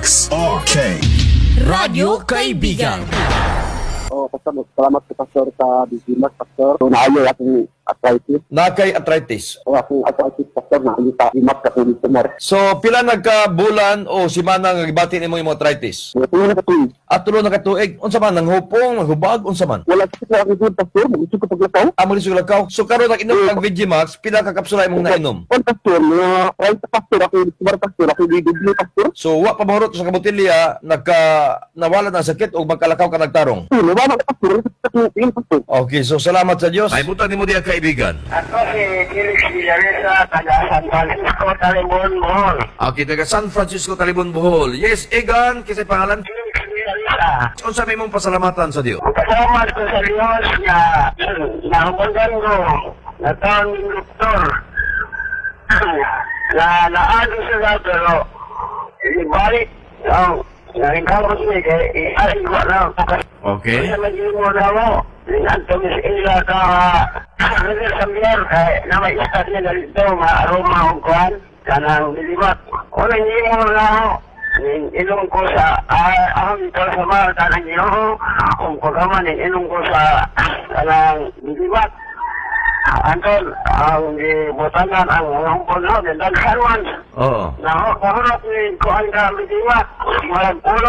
Max. Okay. Radyo Kaibigan. Pastor, salamat po, Pastor, sa Digimas, Pastor. So, naayo akong arthritis. Nakay arthritis. O akong arthritis, Pastor, naayo sa Digimas kasi tumor. So, pila nagka-bulan o simana nga gibati nimo imong arthritis? Tuloy na katuloy. At tulo na katuig, unsa man nanghupong, nanghubag, unsa man? Wala sakit na akong good, Pastor. Mag-isip ko paglakaw. Amo ni sulakaw. So karon nag-inom kag Vigimax, pila ka kapsula imong nainom? Pastor, right, Pastor, ako tumor, Pastor, ako bibigli, Pastor. So wa pa mahurot sa kabotilya nawala na sakit o magkalakaw ka nagtarong. Wala na, Pastor. Sakit, Pastor. Okay, so salamat sa Dios. Ay butan nimo diha kaibigan. Ako si Felix Villaresa, taga San Francisco, Talibon, Bohol. Okay, taga San Francisco, Talibon, Bohol. Yes, Egan, kisay pangalan? Felix Villaresa. Unsa may mong pasalamatan sa Dios? Pasalamat ko sa Diyos na nahubagan ko na taon ng doktor na naado sila pero ibalik ang naringkamot niya kaya iaring ko na Okay. Kaya mag-iimo na mo Antomis Ila ka Rizal Sambiar kaya na may istat niya na dito ma-aroma ang kuhan kanang nilibat o nang-iimo na ako inong ko sa ahang ito sa mga tanang iyo kung kagaman inong ko sa kanang nilibat Anton, ang butanan ang hongkong no, din dagharwan. Oo. Nahurot ni kuhan ka lidiwat, malang ulo.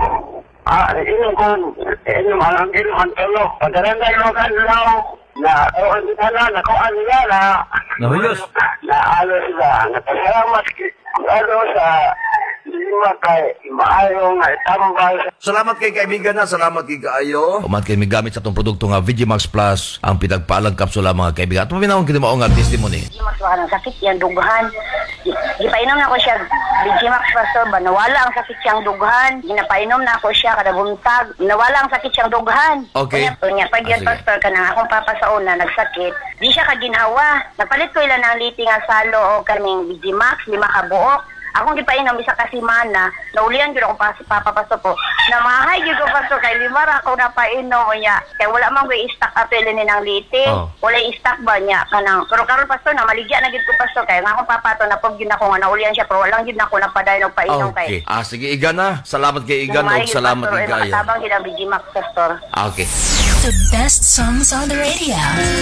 Inom ang inuman tulo. Pagkaranday mo ka law, na kuhan kita na kuhan nila na. Nahuyos. Na alo sila, napasalamat sa lima kay maayong tambal. Salamat kay kaibigan na, salamat kay kaayo. Umat kay migamit sa itong produkto nga Vigimax Plus, ang pitagpalang kapsula mga kaibigan. At maminawang kita mao nga testimony. Vigimax baka ng sakit yung dughan. Gipainom na ko siya Vigimax Pastor ba nawala ang sakit siyang dughan. Ginapainom na ako siya kada buntag. Nawala ang sakit siyang dughan. Okay. Kunya pag yan Sige. Pastor kanang akong papa sa una nagsakit. Di siya kaginhawa. Napalit ko ilan ng liti nga salo o kaming Vigimax 5 ka buok. Akong gipainom isa ka semana, naulian gyud ako papa Pastor po. Namahay gyud ko Pastor kay 5 ra ako napainom niya. Kay wala man ko i-stock apel ni nang liti. Oh. Wala i-stock ba niya kanang. Pero karon Pastor na maligya na gyud ko Pastor kay nga akong papa to napog gyud ako nga naulian siya pero wala gyud nako napadayon og painom Okay. kay. Sige, Igan na. Salamat kay Igan o salamat kay kaayo. Tabang gyud ang Vigimax Pastor. Okay. The best songs on the radio.